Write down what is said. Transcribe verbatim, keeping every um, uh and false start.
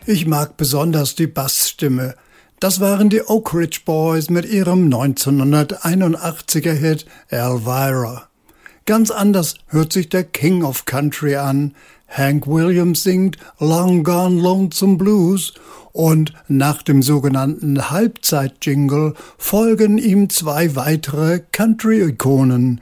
Ich mag besonders die Bassstimme. Das waren die Oak Ridge Boys mit ihrem neunzehnhunderteinundachtziger Hit Elvira. Ganz anders hört sich der King of Country an. Hank Williams singt Long Gone Lonesome Blues und nach dem sogenannten Halbzeit-Jingle folgen ihm zwei weitere Country-Ikonen,